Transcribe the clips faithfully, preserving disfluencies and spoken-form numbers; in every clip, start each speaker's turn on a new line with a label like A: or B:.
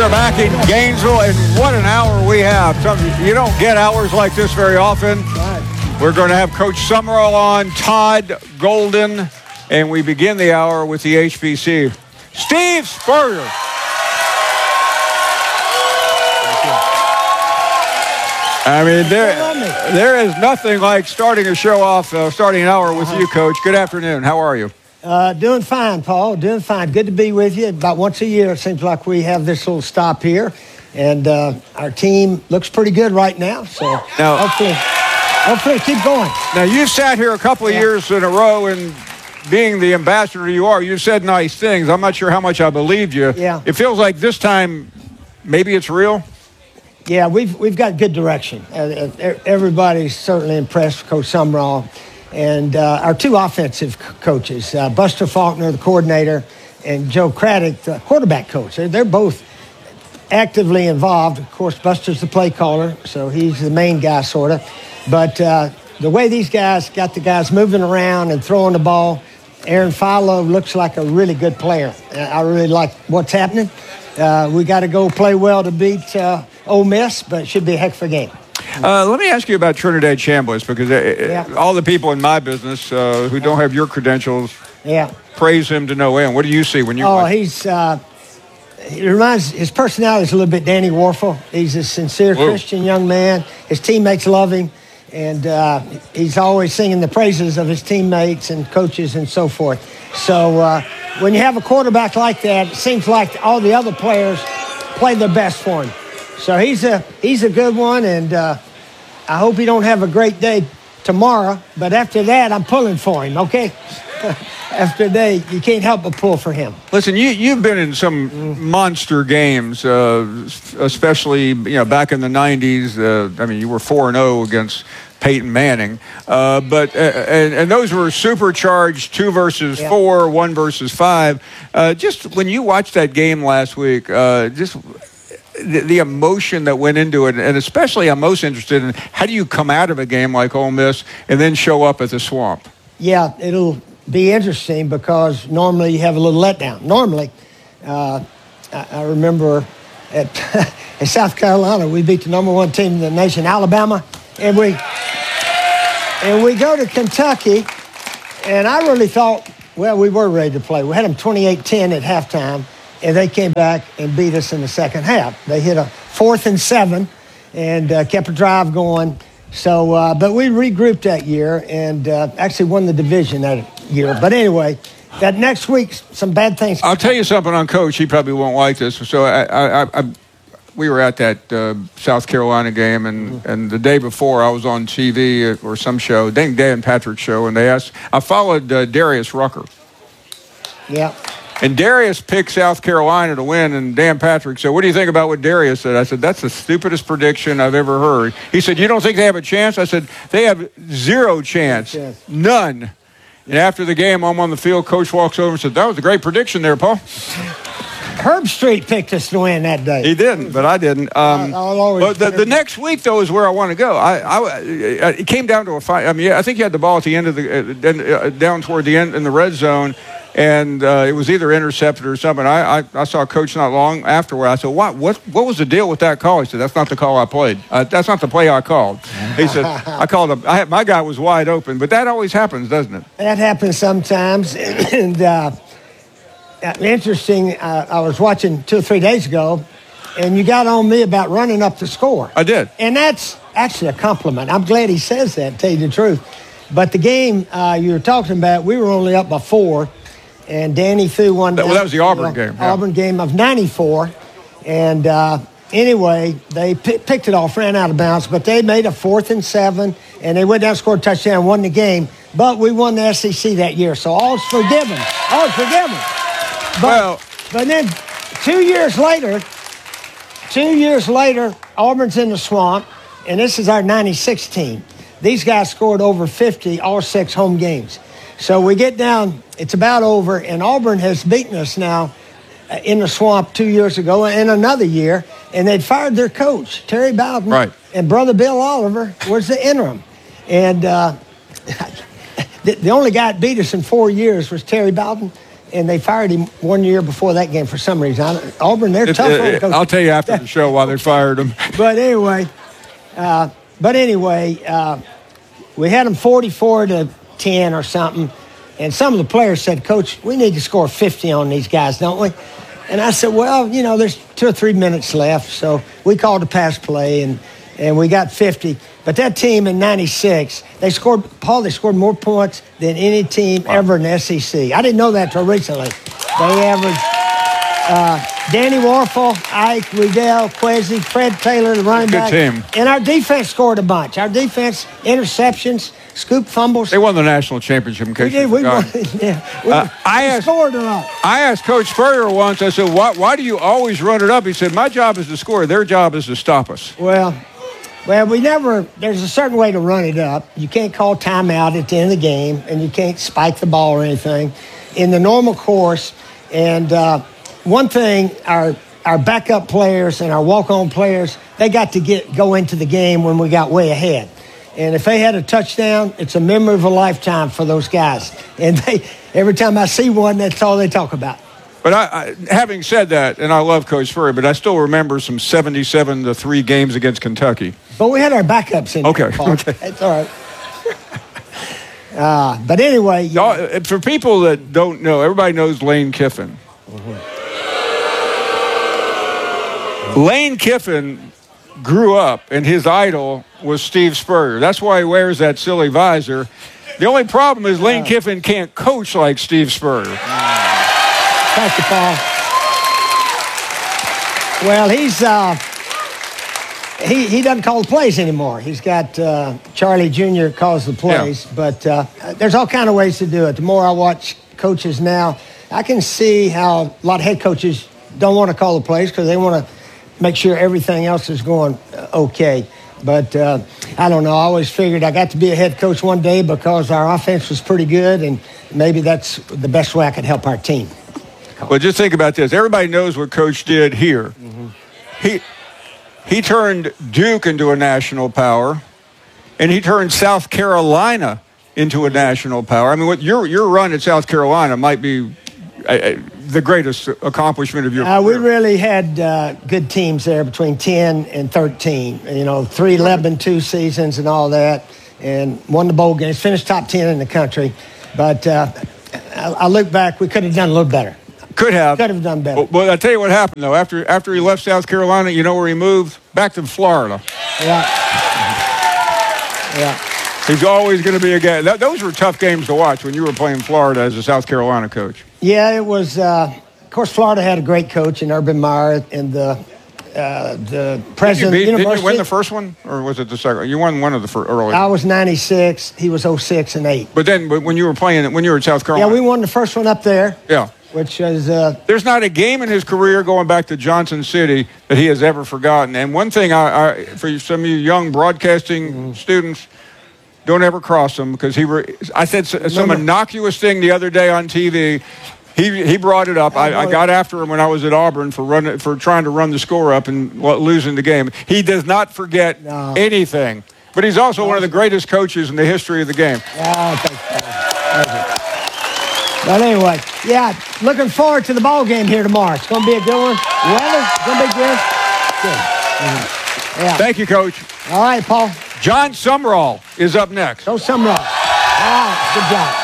A: are back in Gainesville, and what an hour we have. Some, you don't get hours like this very often. Right. We're going to have Coach Summerall on, Todd Golden, and we begin the hour with the H B C. Steve Spurrier. I mean, there, there is nothing like starting a show off, uh, starting an hour with uh-huh. you, Coach. Good afternoon. How are you?
B: Uh, doing fine, Paul. Doing fine. Good to be with you. About once a year, it seems like we have this little stop here. And uh, our team looks pretty good right now. So now, hopefully, hopefully keep going.
A: Now, you've sat here a couple of yeah. years in a row, and being the ambassador you are, you said nice things. I'm not sure how much I believed you.
B: Yeah.
A: It feels like this time maybe it's real.
B: Yeah, we've we've got good direction. Uh, everybody's certainly impressed with Coach Summerall. And uh, our two offensive coaches, uh, Buster Faulkner, the coordinator, and Joe Craddock, the quarterback coach. They're, they're both actively involved. Of course, Buster's the play caller, so he's the main guy, sort of. But uh, the way these guys got the guys moving around and throwing the ball, Aaron Philo looks like a really good player. I really like what's happening. Uh, we got to go play well to beat uh, Ole Miss, but it should be a heck of a game.
A: Uh, let me ask you about Trinidad Chambliss, because yeah. all the people in my business uh, who don't have your credentials
B: yeah.
A: praise him to no end. What do you see when you
B: Oh,
A: watch?
B: he's uh, he reminds his personality is a little bit Danny Warfel. He's a sincere Whoa. Christian young man. His teammates love him, and uh, he's always singing the praises of his teammates and coaches and so forth. So uh, when you have a quarterback like that, it seems like all the other players play their best for him. So he's a he's a good one, and uh, I hope he don't have a great day tomorrow. But after that, I'm pulling for him, okay? After that, you can't help but pull for him.
A: Listen, you, you've been in some mm. monster games, uh, especially you know back in the nineties. Uh, I mean, you were four and oh against Peyton Manning. Uh, but uh, and, and those were supercharged, two versus yeah. four, one versus five. Uh, just when you watched that game last week, uh, just... The, the emotion that went into it, and especially I'm most interested in how do you come out of a game like Ole Miss and then show up at the Swamp?
B: Yeah, it'll be interesting because normally you have a little letdown. Normally, uh, I, I remember at in South Carolina we beat the number one team in the nation, Alabama, and we and we go to Kentucky, and I really thought, well, we were ready to play. We had them twenty-eight ten at halftime. And they came back and beat us in the second half. They hit a fourth and seven and uh, kept a drive going. So, uh, but we regrouped that year and uh, actually won the division that year. But anyway, that next week, some bad things.
A: I'll tell you something on Coach. He probably won't like this. So I, I, I, I we were at that uh, South Carolina game, and, mm-hmm. and the day before I was on T V or some show, Dan, Dan Patrick show, and they asked, I followed uh, Darius Rucker.
B: Yeah.
A: And Darius picked South Carolina to win, and Dan Patrick said, what do you think about what Darius said? I said, that's the stupidest prediction I've ever heard. He said, you don't think they have a chance? I said, they have zero chance,
B: yes.
A: none. And after the game, I'm on the field, Coach walks over and said, that was a great prediction there, Paul.
B: Herb Street picked us to win that day.
A: He didn't, but I didn't. Um,
B: I'll always
A: but the, the next week, though, is where I want to go. I, I, it came down to a fight. I mean, I think you had the ball at the end of the uh, down toward the end in the red zone, and uh, it was either intercepted or something. I, I, I saw Coach not long afterward. I said, what, what, what was the deal with that call? He said, that's not the call I played. Uh, that's not the play I called. He said, I called him. I had, my guy was wide open, but that always happens, doesn't it?
B: That happens sometimes, and. Uh, Interesting, uh, I was watching two or three days ago, and you got on me about running up the score.
A: I did.
B: And that's actually a compliment. I'm glad he says that, to tell you the truth. But the game uh, you were talking about, we were only up by four, and Danny threw one down.
A: Well, that was the Auburn
B: you know,
A: game. Yeah.
B: Auburn game of ninety-four. And uh, anyway, they p- picked it off, ran out of bounds, but they made a fourth and seven, and they went down, scored a touchdown, won the game. But we won the S E C that year, so all's forgiven. All's forgiven. But,
A: well,
B: but then two years later, two years later, Auburn's in the Swamp, and this is our ninety-six team. These guys scored over fifty all six home games. So we get down, it's about over, and Auburn has beaten us now in the Swamp two years ago and another year, and they'd fired their coach, Terry Bowden,
A: right.
B: and brother Bill Oliver was the interim. And uh, the, the only guy that beat us in four years was Terry Bowden. and they fired him one year before that game for some reason. I, Auburn, they're
A: It's,
B: tough
A: uh,
B: on coaches.
A: I'll tell you after the show why they fired him.
B: But anyway, uh, but anyway, uh, we had them forty-four to ten or something, and some of the players said, "Coach, we need to score fifty on these guys, don't we?" And I said, "Well, you know, there's two or three minutes left, so we called a pass play, and and we got fifty." But that team in ninety-six, they scored, Paul, they scored more points than any team wow. ever in the S E C. I didn't know that till recently. They averaged uh, Danny Warfel, Ike, Riddell, Kwesi, Fred Taylor, the running
A: Good
B: back.
A: team.
B: And our defense scored a bunch. Our defense, interceptions, scoop fumbles.
A: They won the national championship in case
B: we did.
A: you
B: We won.
A: forgot.
B: Yeah. We,
A: Uh, I
B: we
A: asked-
B: scored a lot.
A: I asked Coach Spurrier once, I said, why, why do you always run it up? He said, my job is to score. Their job is to stop us.
B: Well, well, we never, there's a certain way to run it up. You can't call timeout at the end of the game, and you can't spike the ball or anything in the normal course. And uh, one thing, our our backup players and our walk-on players, they got to get go into the game when we got way ahead. And if they had a touchdown, it's a memory of a lifetime for those guys. And they, every time I see one, that's all they talk about.
A: But I, I, having said that, and I love Coach Spurrier, but I still remember some seventy-seven to three games against Kentucky.
B: But we had our backups in
A: Okay,
B: there, Paul.
A: okay.
B: That's all right. uh, but anyway.
A: Yeah. Uh, for people that don't know, everybody knows Lane Kiffin. Mm-hmm. Lane Kiffin grew up, and his idol was Steve Spurrier. That's why he wears that silly visor. The only problem is Lane uh, Kiffin can't coach like Steve Spurrier.
B: Thank you, Paul. Well, he's uh, he he doesn't call the plays anymore. He's got uh, Charlie Junior calls the plays, yeah. but uh, there's all kind of ways to do it. The more I watch coaches now, I can see how a lot of head coaches don't want to call the plays because they want to make sure everything else is going okay. But uh, I don't know. I always figured I got to be a head coach one day because our offense was pretty good, and maybe that's the best way I could help our team.
A: Well, just think about this. Everybody knows what Coach did here. Mm-hmm. He he turned Duke into a national power, and he turned South Carolina into a national power. I mean, what your your run at South Carolina might be uh, the greatest accomplishment of your
B: uh,
A: career.
B: We really had uh, good teams there between ten and thirteen. You know, three eleven and two seasons and all that, and won the bowl games, finished top ten in the country. But uh, I, I look back, we could have done a little better.
A: Could have.
B: Could have done better.
A: Well, well, I'll tell you what happened, though. After after he left South Carolina, you know where he moved? Back to Florida.
B: Yeah. Yeah.
A: He's always going to be a guy. That, those were tough games to watch when you were playing Florida as a South Carolina coach.
B: Yeah, it was. Uh, of course, Florida had a great coach in Urban Meyer, and the uh, the president
A: Didn't you, beat,
B: of the university.
A: didn't you win the first one, or was it the second? You won one of the first early.
B: I was ninety-six. He was oh six and eight.
A: But then, when you were playing, when you were at South Carolina,
B: yeah, we won the first one up there.
A: Yeah.
B: Which is uh,
A: there's not a game in his career going back to Johnson City that he has ever forgotten. And one thing, I, I for some of you young broadcasting mm-hmm. students, don't ever cross him because he. Re, I said some Remember? innocuous thing the other day on T V. He he brought it up. I, I got after him when I was at Auburn for running for trying to run the score up and losing the game. He does not forget no. anything. But he's also no. one of the greatest coaches in the history of the game.
B: Yeah, thank you. Thank you. But anyway, yeah, looking forward to the ball game here tomorrow. It's going to be a good one. Weather's going to be good. Good. Mm-hmm. Yeah.
A: Thank you, Coach.
B: All right, Paul.
A: John Sumrall is up next.
B: Go Sumrall. All right, good job.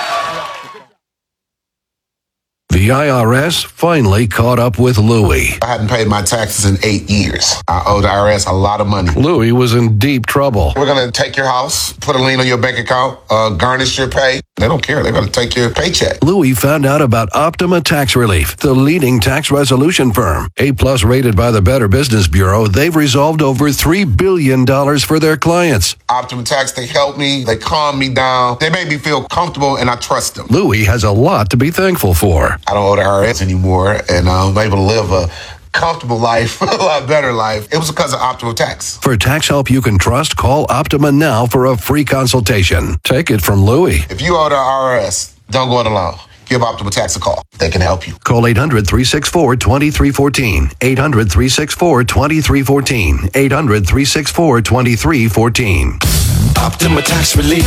C: The I R S finally caught up with Louie.
D: I hadn't paid my taxes in eight years. I owe the I R S a lot of money.
C: Louie was in deep trouble.
D: We're going to take your house, put a lien on your bank account, uh, garnish your pay. They don't care. They're going to take your paycheck.
C: Louie found out about Optima Tax Relief, the leading tax resolution firm. A-plus rated by the Better Business Bureau, they've resolved over three billion dollars for their clients.
D: Optima Tax, they help me. They calm me down. They make me feel comfortable, and I trust them.
C: Louie has a lot to be thankful for.
D: I don't owe the I R S anymore, and I'm able to live a comfortable life, a lot better life. It was because of Optima Tax.
C: For tax help you can trust, call Optima now for a free consultation. Take it from Louie.
D: If you owe the I R S, don't go it alone. Give Optima Tax a call. They can help you.
C: Call eight hundred, three six four, two three one four. eight hundred, three six four, two three one four. eight hundred, three six four, two three one four. Optima Tax Relief.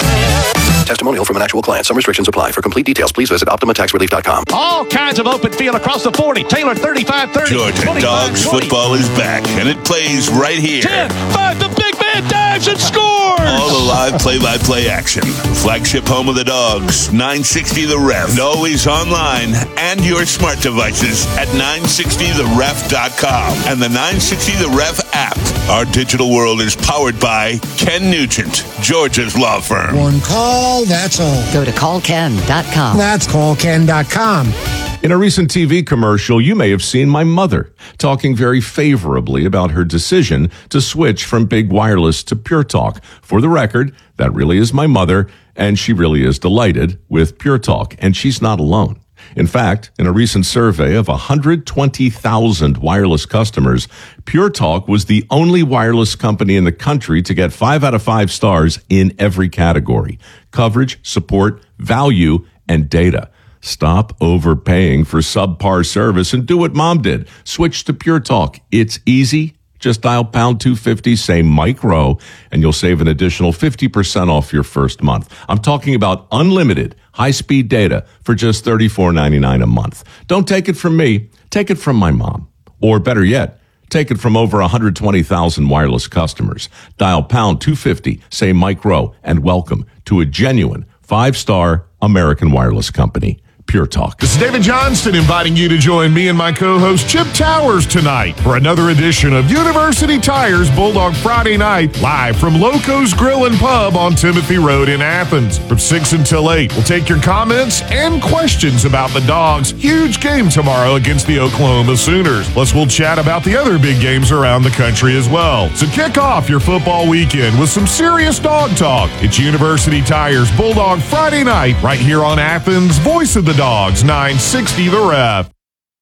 C: Testimonial from an actual client. Some restrictions apply. For complete details, please visit Optima Tax Relief dot com.
E: All kinds of open field across the forty. Taylor thirty-five thirty.
F: Georgia Dogs football is back, and it plays right here.
E: ten five, the big man dives and scores!
F: All the live play-by-play action. Flagship home of the Dogs, nine sixty The Ref. And always online and your smart devices at nine sixty the ref dot com and the nine sixty The Ref app. Our digital world is powered by Ken Nugent, Georgia's law firm.
G: One call, that's all.
H: Go to call ken dot com.
G: That's call ken dot com.
I: In a recent T V commercial, you may have seen my mother talking very favorably about her decision to switch from big wireless to Pure Talk. For the record, that really is my mother, and she really is delighted with Pure Talk, and she's not alone. In fact, in a recent survey of one hundred twenty thousand wireless customers, Pure Talk was the only wireless company in the country to get five out of five stars in every category: coverage, support, value, and data. Stop overpaying for subpar service and do what Mom did. Switch to Pure Talk. It's easy. Just dial pound two fifty, say Mike Rowe, and you'll save an additional fifty percent off your first month. I'm talking about unlimited high-speed data for just thirty-four ninety-nine a month. Don't take it from me. Take it from my mom. Or better yet, take it from over one hundred twenty thousand wireless customers. Dial pound two fifty, say Mike Rowe, and welcome to a genuine five-star American wireless company. Pure Talk.
J: This is David Johnston inviting you to join me and my co-host Chip Towers tonight for another edition of University Tires Bulldog Friday Night, live from Loco's Grill and Pub on Timothy Road in Athens. From six until eight, we'll take your comments and questions about the Dogs' huge game tomorrow against the Oklahoma Sooners. Plus, we'll chat about the other big games around the country as well. So kick off your football weekend with some serious dog talk. It's University Tires Bulldog Friday Night right here on Athens' Voice of the Dogs, nine sixty The Ref.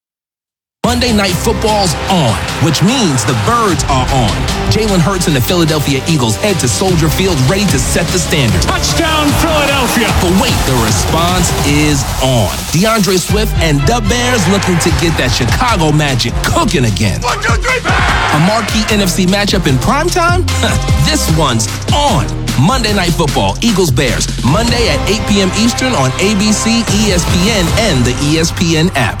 K: Monday Night Football's on, which means the Birds are on. Jalen Hurts and the Philadelphia Eagles head to Soldier Field ready to set the standard.
E: Touchdown, Philadelphia!
K: But wait, the response is on. DeAndre Swift and the Bears looking to get that Chicago magic cooking again.
F: One, two, three, bang!
K: A marquee N F C matchup in primetime? This one's on. Monday Night Football, Eagles-Bears, Monday at eight p.m. Eastern on A B C, E S P N, and the E S P N app.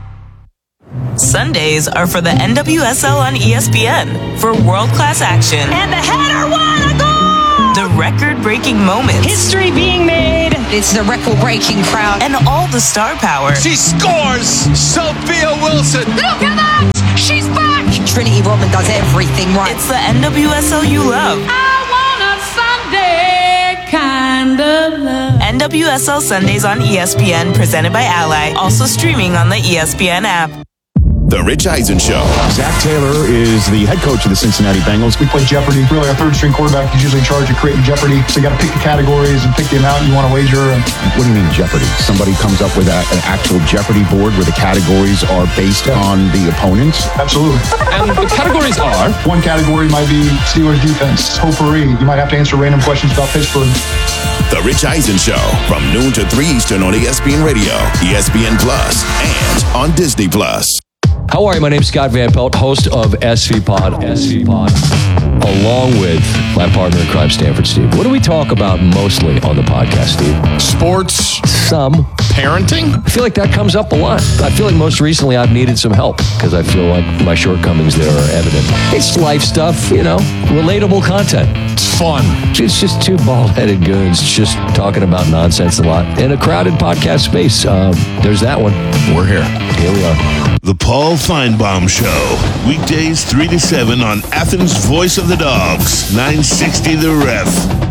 L: Sundays are for the N W S L on E S P N for world-class action.
M: And the header won a goal!
L: The record-breaking moments.
M: History being made.
H: It's the record-breaking crowd.
L: And all the star power.
E: She scores! Sophia Wilson!
M: Look at that! She's back!
H: Trinity Rodman does everything right.
L: It's the N W S L you love.
M: I want a Sunday kind of love.
L: N W S L Sundays on E S P N, presented by Ally. Also streaming on the E S P N app.
F: The Rich Eisen Show.
N: Zach Taylor is the head coach of the Cincinnati Bengals.
O: We play Jeopardy. Really, our third-string quarterback is usually in charge of creating Jeopardy. So you got to pick the categories and pick the amount you want to wager. And
N: what do you mean Jeopardy? Somebody comes up with a, an actual Jeopardy board where the categories are based yeah. on the opponents?
O: Absolutely.
E: And the categories are?
O: One category might be Steelers defense. Potpourri. You might have to answer random questions about Pittsburgh.
F: The Rich Eisen Show from noon to three Eastern on E S P N Radio, E S P N Plus, and on Disney Plus.
P: How are you? My name's Scott Van Pelt, host of S V Pod, S V Pod, along with my partner in crime, Stanford Steve. What do we talk about mostly on the podcast, Steve?
J: Sports.
P: Some.
J: Parenting.
P: I feel like that comes up a lot. I feel like most recently I've needed some help because I feel like my shortcomings there are evident. It's life stuff, you know, relatable content.
J: It's fun.
P: It's just two bald-headed goons just talking about nonsense a lot in a crowded podcast space. Um, there's that one.
J: We're here.
P: Here we are.
F: The Paul Feinbaum Show. Weekdays three to seven on Athens' Voice of the Dogs, nine sixty The Ref.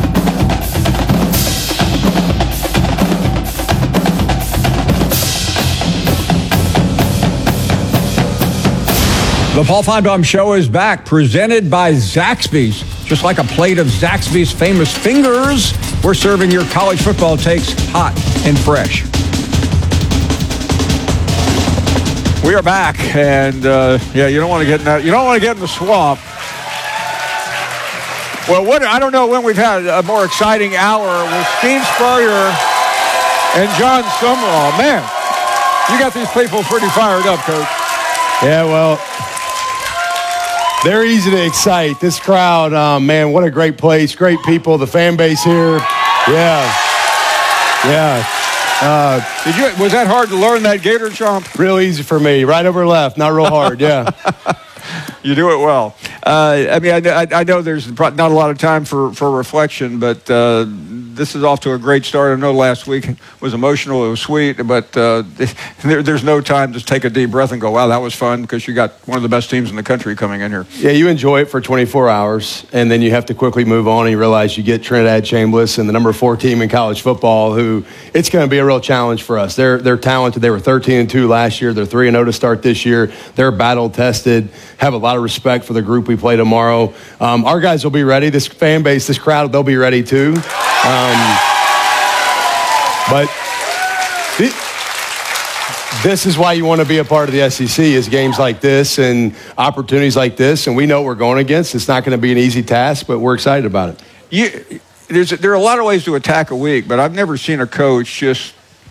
A: The Paul Feinbaum Show is back, presented by Zaxby's. Just like a plate of Zaxby's famous fingers, we're serving your college football takes hot and fresh. We are back, and uh, yeah, you don't want to get in that. You don't want to get in the swamp. Well, what I don't know when we've had a more exciting hour with Steve Spurrier and John Sumrall. Man, you got these people pretty fired up, Coach.
Q: Yeah, well, They're easy to excite. This crowd, um, man, what a great place. Great people. The fan base here. Yeah. Yeah. Uh,
A: Did you? Was that hard to learn that Gator chomp?
Q: Real easy for me. Right over left. Not real hard. Yeah.
A: You do it well. Uh, I mean, I, I, I know there's not a lot of time for, for reflection, but uh, this is off to a great start. I know last week was emotional, it was sweet, but uh, there, there's no time to take a deep breath and go, wow, that was fun, because you got one of the best teams in the country coming in here.
Q: Yeah, you enjoy it for twenty-four hours, and then you have to quickly move on, and you realize you get Trinidad Chambliss and the number four team in college football, who it's going to be a real challenge for us. They're they're talented. They were thirteen and two last year. They're three and oh to start this year. They're battle-tested, have a lot of respect for the group we play tomorrow. Um, our guys will be ready. This fan base, this crowd, they'll be ready too. Um, but th- this is why you want to be a part of the S E C, is games like this and opportunities like this. And we know what we're going against. It's not going to be an easy task, but we're excited about it.
A: You, there's, there are a lot of ways to attack a week, but I've never seen a coach just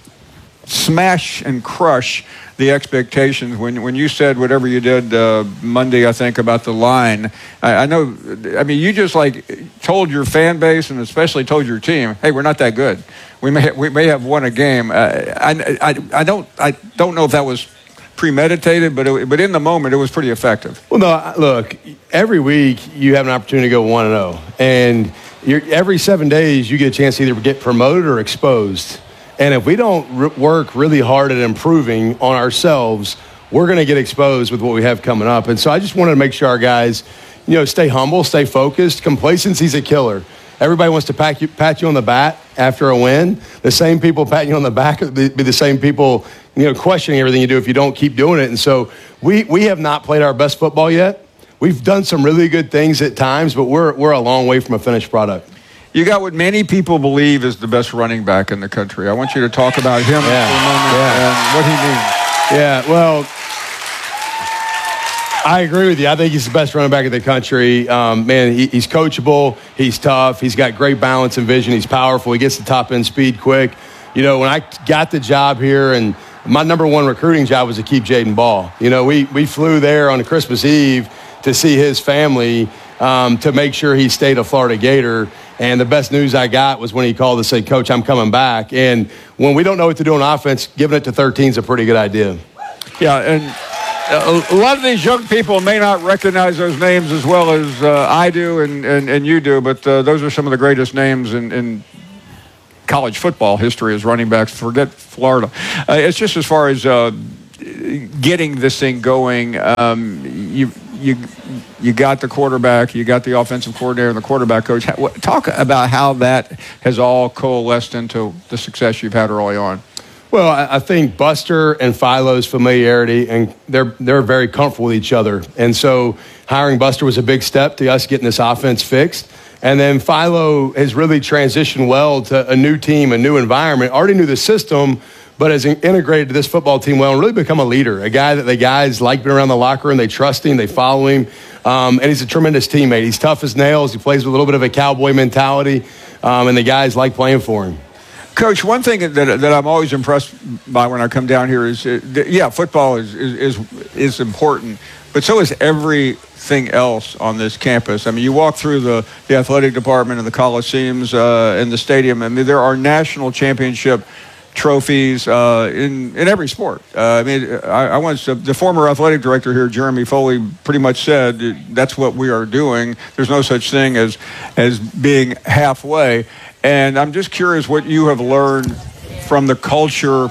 A: smash and crush the expectations. When when you said whatever you did uh, Monday, I think, about the line, I, I know, I mean, you just like told your fan base and especially told your team, hey, we're not that good. We may we may have won a game. Uh, I, I I don't I don't know if that was premeditated, but it, but in the moment it was pretty effective.
Q: Well, no, look, every week you have an opportunity to go one and zero, and you're, every seven days you get a chance to either get promoted or exposed. And if we don't re- work really hard at improving on ourselves, we're going to get exposed with what we have coming up. And so I just wanted to make sure our guys, you know, stay humble, stay focused. Complacency's a killer. Everybody wants to pat you, pat you on the back after a win. The same people patting you on the back be, be the same people, you know, questioning everything you do if you don't keep doing it. And so we we have not played our best football yet. We've done some really good things at times, but we're we're a long way from a finished product.
A: You got what many people believe is the best running back in the country. I want you to talk about him
Q: yeah.
A: for a moment
Q: yeah.
A: and what he means.
Q: Yeah, well, I agree with you. I think he's the best running back in the country. Um, man, he, he's coachable. He's tough. He's got great balance and vision. He's powerful. He gets the top end speed quick. You know, when I got the job here, and my number one recruiting job was to keep Jaden Ball. You know, we we flew there on Christmas Eve to see his family, um, to make sure he stayed a Florida Gator. And the best news I got was when he called to say, Coach, I'm coming back. And when we don't know what to do on offense, giving it to thirteen is a pretty good idea.
A: Yeah, and a lot of these young people may not recognize those names as well as uh, I do and, and, and you do, but uh, those are some of the greatest names in, in college football history as running backs. Forget Florida. Uh, it's just as far as uh, getting this thing going, um, you you you got the quarterback, you got the offensive coordinator and the quarterback coach. Talk about how that has all coalesced into the success you've had early on.
Q: Well, I think Buster and Philo's familiarity, and they're they're very comfortable with each other. And so hiring Buster was a big step to us getting this offense fixed. And then Philo has really transitioned well to a new team, a new environment, already knew the system, but has integrated to this football team well and really become a leader, a guy that the guys like being around the locker room. They trust him. They follow him. Um, and he's a tremendous teammate. He's tough as nails. He plays with a little bit of a cowboy mentality, um, and the guys like playing for him.
A: Coach, one thing that that I'm always impressed by when I come down here is, uh, that, yeah, football is, is is is important, but so is everything else on this campus. I mean, you walk through the, the athletic department and the coliseums uh, and the stadium. I mean, there are national championship trophies uh, in in every sport. Uh, I mean, I, I once uh, the former athletic director here, Jeremy Foley, pretty much said that's what we are doing. There's no such thing as as being halfway. And I'm just curious what you have learned from the culture.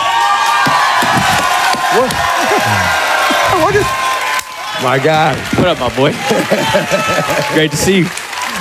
A: What? What is?
Q: My God.
R: What up, my boy? Great to see you.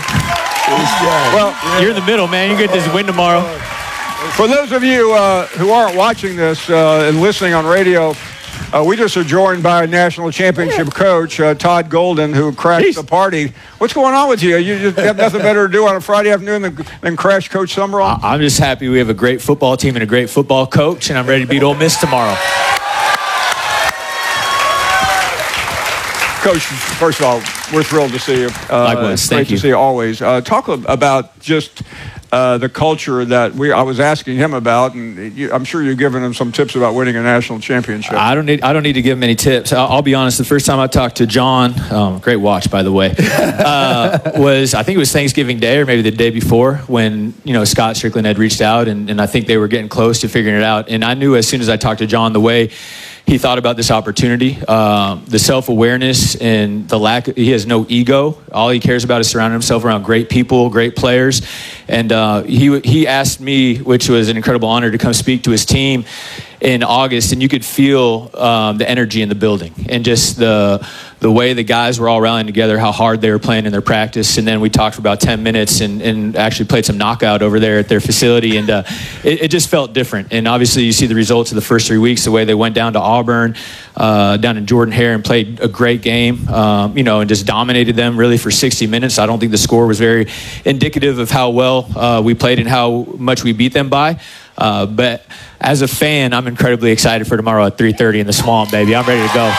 R: Well, you're in the middle, man. You get this win tomorrow.
A: For those of you uh, who aren't watching this uh, and listening on radio, uh, we just are joined by a national championship coach, uh, Todd Golden, who crashed Jeez. the party. What's going on with you? You just have nothing better to do on a Friday afternoon than, than crash Coach Summerall?
R: I'm just happy we have a great football team and a great football coach, and I'm ready to beat Ole Miss tomorrow.
A: Coach, first of all, we're thrilled to see you. Uh,
R: Likewise,
A: great
R: thank
A: to
R: you.
A: see you always. Uh, talk about just uh, the culture that we. I was asking him about, and you, I'm sure you're giving him some tips about winning a national championship.
R: I don't need I don't need to give him any tips. I'll, I'll be honest. The first time I talked to John, um, great watch by the way, uh, was I think it was Thanksgiving Day or maybe the day before when you know Scott Strickland had reached out and, and I think they were getting close to figuring it out. And I knew as soon as I talked to John the way he thought about this opportunity, um, the self-awareness and the lack. He has no ego. All he cares about is surrounding himself around great people, great players. And uh, he he asked me, which was an incredible honor, to come speak to his team in August, and you could feel um, the energy in the building and just the the way the guys were all rallying together, how hard they were playing in their practice. And then we talked for about ten minutes and, and actually played some knockout over there at their facility, and uh, it, it just felt different. And obviously you see the results of the first three weeks, the way they went down to Auburn, uh, down in Jordan-Hare, and played a great game, um, you know, and just dominated them really for sixty minutes. I don't think the score was very indicative of how well uh, we played and how much we beat them by. Uh, but as a fan, I'm incredibly excited for tomorrow at three thirty in the Swamp, baby. I'm ready to go.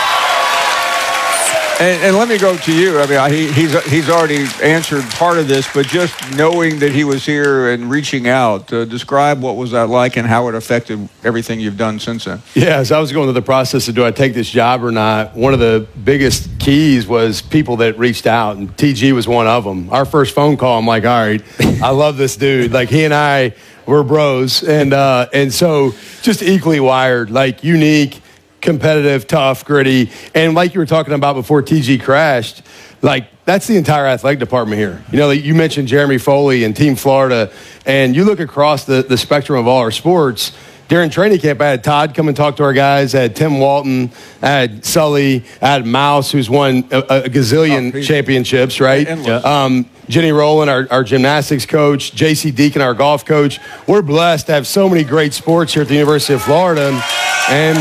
A: And, and let me go to you. I mean, I, he, he's he's already answered part of this, but just knowing that he was here and reaching out, uh, describe what was that like and how it affected everything you've done since then.
Q: Yeah, as I was going through the process of do I take this job or not, one of the biggest keys was people that reached out, and T G was one of them. Our first phone call, I'm like, all right, I love this dude. Like, he and I were bros, and uh, and so just equally wired, like unique, competitive, tough, gritty. And like you were talking about before T G crashed, like that's the entire athletic department here. You know, like you mentioned Jeremy Foley and Team Florida, and you look across the, the spectrum of all our sports. During training camp, I had Todd come and talk to our guys. I had Tim Walton. I had Sully. I had Mouse, who's won a, a gazillion oh, championships, right? Um, Jenny Rowland, our, our gymnastics coach. J C Deacon, our golf coach. We're blessed to have so many great sports here at the University of Florida. And,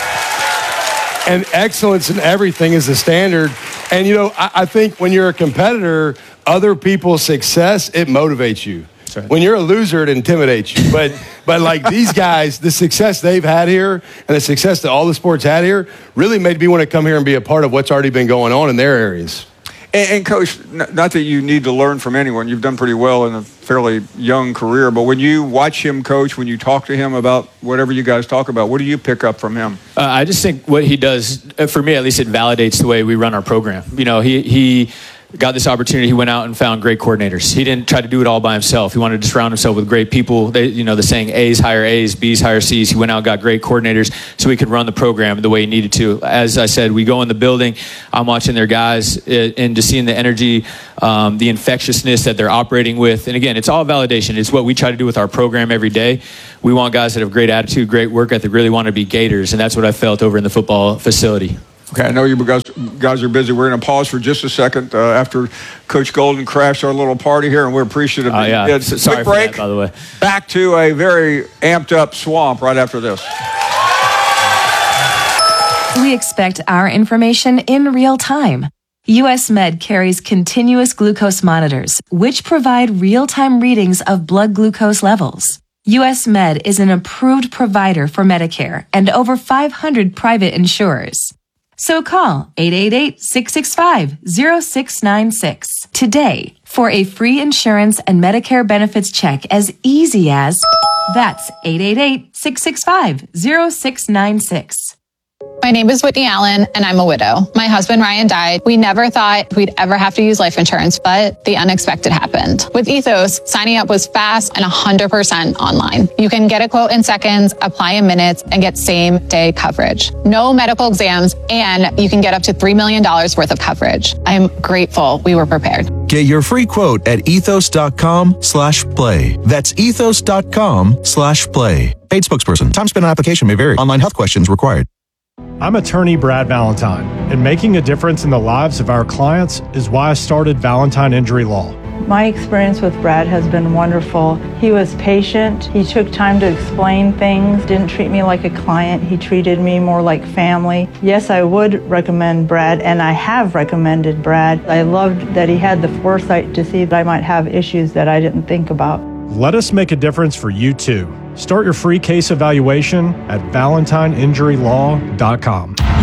Q: and excellence in everything is the standard. And, you know, I, I think when you're a competitor, other people's success, it motivates you. Right. When you're a loser, it intimidates you. But but like these guys, the success they've had here and the success that all the sports had here really made me want to come here and be a part of what's already been going on in their areas.
A: And, and Coach, not that you need to learn from anyone. You've done pretty well in a fairly young career. But when you watch him coach, when you talk to him about whatever you guys talk about, what do you pick up from him?
R: Uh, I just think what he does, for me at least, it validates the way we run our program. You know, he he. got this opportunity. He went out and found great coordinators. He didn't try to do it all by himself. He wanted to surround himself with great people. They, you know, the saying A's hire A's, B's hire C's. He went out and got great coordinators so he could run the program the way he needed to. As I said, we go in the building. I'm watching their guys and just seeing the energy, um, the infectiousness that they're operating with. And again, it's all validation. It's what we try to do with our program every day. We want guys that have great attitude, great work ethic, really want to be Gators. And that's what I felt over in the football facility.
A: Okay, I know you guys, guys are busy. We're going to pause for just a second uh, after Coach Golden crashed our little party here, and we're appreciative.
R: Oh, yeah.
A: It's a
R: Sorry
A: quick
R: for
A: break.
R: that, by the way.
A: Back to a very amped-up Swamp right after this.
S: We expect our information in real time. U S Med carries continuous glucose monitors, which provide real-time readings of blood glucose levels. U S Med is an approved provider for Medicare and over five hundred private insurers. So call eight eight eight, six six five, zero six nine six today for a free insurance and Medicare benefits check as easy as that's eight eight eight, six six five, zero six nine six.
T: My name is Whitney Allen, and I'm a widow. My husband, Ryan, died. We never thought we'd ever have to use life insurance, but the unexpected happened. With Ethos, signing up was fast and one hundred percent online. You can get a quote in seconds, apply in minutes, and get same-day coverage. No medical exams, and you can get up to three million dollars worth of coverage. I'm grateful we were prepared.
U: Get your free quote at ethos.com slash play. That's ethos.com slash play. Paid spokesperson. Time spent on application may vary. Online health questions required.
V: I'm attorney Brad Valentine, and making a difference in the lives of our clients is why I started Valentine Injury Law.
W: My experience with Brad has been wonderful. He was patient. He took time to explain things, didn't treat me like a client. He treated me more like family. Yes, I would recommend Brad, and I have recommended Brad. I loved that he had the foresight to see that I might have issues that I didn't think about.
V: Let us make a difference for you too. Start your free case evaluation at valentine injury law dot com.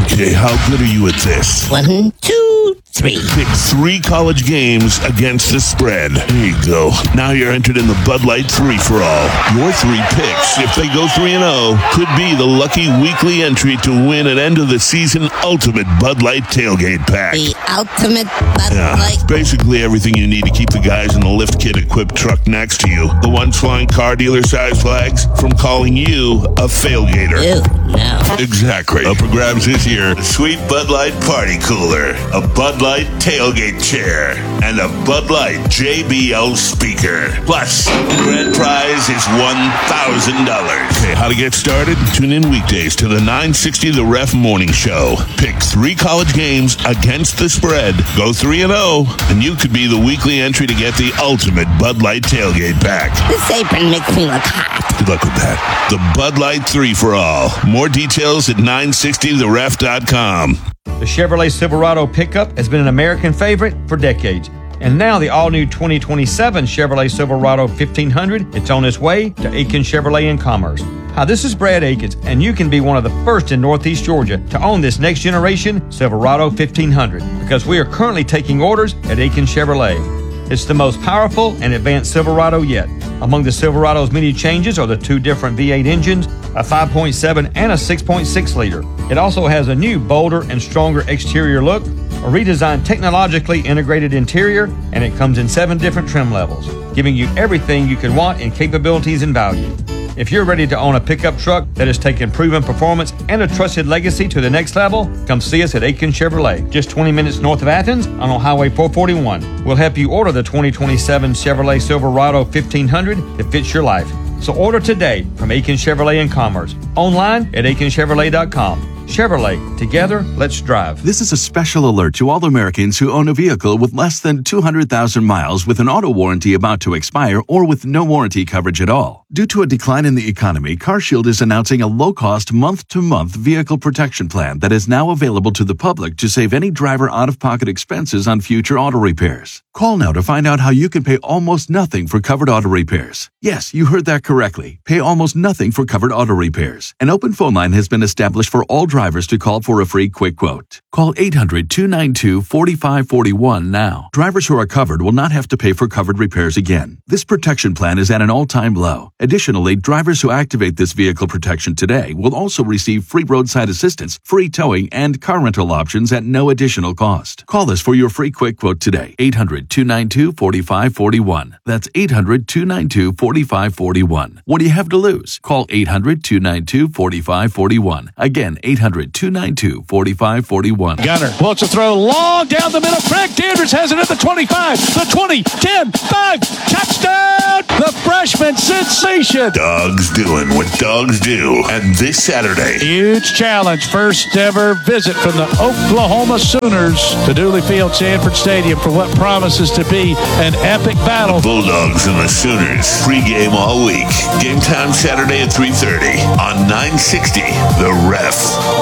F: Okay, how good are you at this?
B: One, two, three.
F: Pick three college games against the spread. There you go. Now you're entered in the Bud Light three for all. Your three picks, if they go three and oh, could be the lucky weekly entry to win an end-of-the-season ultimate Bud Light tailgate pack.
B: The ultimate Bud
F: Yeah,
B: Light.
F: basically everything you need to keep the guys in the lift kit equipped truck next to you. The ones flying car dealer size flags from calling you a failgater.
B: Ew, no.
F: Exactly. Up for grabs this year, a sweet Bud Light party cooler, a Bud Light tailgate chair, and a Bud Light J B L speaker. Plus, the grand prize is one thousand dollars. Okay, how to get started? Tune in weekdays to the nine sixty The Ref Morning Show. Pick three college games against the spread. Go three and oh, and you could be the weekly entry to get the ultimate Bud Light tailgate pack.
B: This apron makes me look hot.
F: Good luck with that. The Bud Light three for all. More details at nine sixty the ref dot com.
C: The Chevrolet Silverado pickup has been an American favorite for decades. And now the all-new twenty twenty-seven Chevrolet Silverado fifteen hundred, it's on its way to Aiken Chevrolet in Commerce. Hi, this is Brad Akins, and you can be one of the first in Northeast Georgia to own this next-generation Silverado fifteen hundred because we are currently taking orders at Aiken Chevrolet. It's the most powerful and advanced Silverado yet. Among the Silverado's many changes are the two different V eight engines, a five point seven and a six point six liter. It also has a new, bolder, and stronger exterior look, a redesigned technologically integrated interior, and it comes in seven different trim levels, giving you everything you could want in capabilities and value. If you're ready to own a pickup truck that has taken proven performance and a trusted legacy to the next level, come see us at Aiken Chevrolet, just twenty minutes north of Athens on Highway four forty-one. We'll help you order the twenty twenty-seven Chevrolet Silverado fifteen hundred that fits your life. So order today from Aiken Chevrolet in Commerce, online at aiken chevrolet dot com. Chevrolet, together, let's drive.
D: This is a special alert to all Americans who own a vehicle with less than two hundred thousand miles with an auto warranty about to expire or with no warranty coverage at all. Due to a decline in the economy, CarShield is announcing a low-cost month-to-month vehicle protection plan that is now available to the public to save any driver out-of-pocket expenses on future auto repairs. Call now to find out how you can pay almost nothing for covered auto repairs. Yes, you heard that correctly. Pay almost nothing for covered auto repairs. An open phone line has been established for all drivers to call for a free quick quote. Call eight hundred, two nine two, four five four one now. Drivers who are covered will not have to pay for covered repairs again. This protection plan is at an all-time low. Additionally, drivers who activate this vehicle protection today will also receive free roadside assistance, free towing, and car rental options at no additional cost. Call us for your free quick quote today. eight hundred, two nine two, four five four one. That's eight hundred, two nine two, four five four one. What do you have to lose? Call eight hundred, two nine two, four five four one. Again, eight hundred, two nine two, four five four one.
E: Gunner wants to throw long down the middle. Craig Dandridge has it at the twenty-five, the twenty, ten, five. Touchdown! The freshman sensation.
F: Dogs doing what dogs do. And this Saturday,
E: Huge challenge. First ever visit from the Oklahoma Sooners to Dooley Field, Sanford Stadium for what promises to be an epic battle.
F: Bulldogs and the Sooners. Pregame all week. Game time Saturday at three thirty on nine sixty The Ref.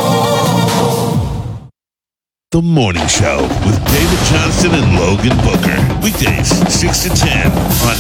F: The Morning Show with David Johnston and Logan Booker. Weekdays, six to ten on